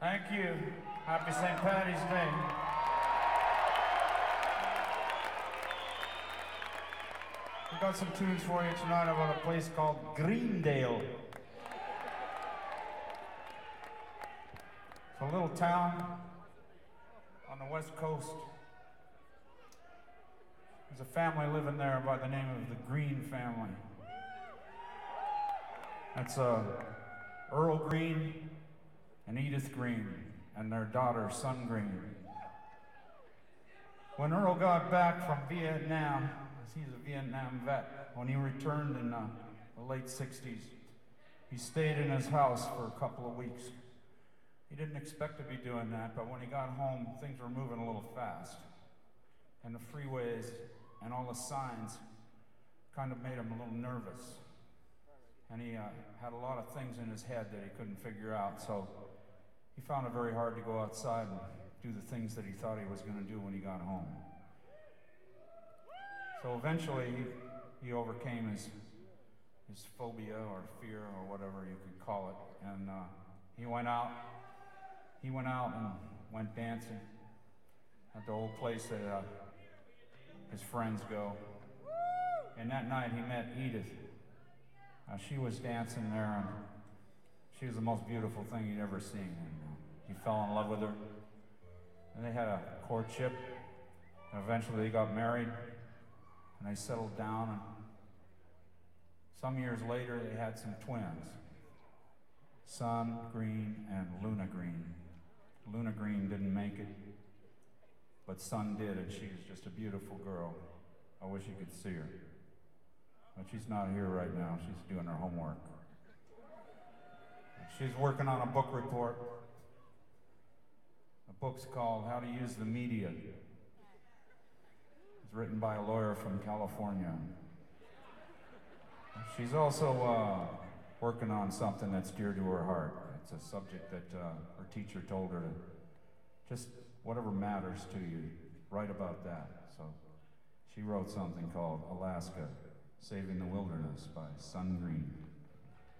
Thank you. Happy St. Paddy's Day. We got some tunes for you tonight about a place called Greendale. It's a little town on the west coast. There's a family living there by the name of the Green family. That's Earl Green and Edith Green and their daughter, Son Green. When Earl got back from Vietnam, he's a Vietnam vet, when he returned in the late 60s, he stayed in his house for a couple of weeks. He didn't expect to be doing that, but when he got home, things were moving a little fast. And the freeways and all the signs kind of made him a little nervous. And he had a lot of things in his head that he couldn't figure out, so he found it very hard to go outside and do the things that he thought he was going to do when he got home. So eventually, he overcame his phobia or fear or whatever you could call it, and he went out and went dancing at the old place that his friends go. And that night he met Edith. She was dancing there, and she was the most beautiful thing he'd ever seen. And he fell in love with her, and they had a courtship, and eventually they got married, and they settled down, and some years later they had some twins, Son Green and Luna Green. Luna Green didn't make it, but Son did, and she's just a beautiful girl. I wish you could see her. But she's not here right now. She's doing her homework. She's working on a book report. The book's called How to Use the Media. It's written by a lawyer from California. She's also working on something that's dear to her heart. It's a subject that her teacher told her to just whatever matters to you, write about that. So she wrote something called Alaska, Saving the Wilderness by Son Green.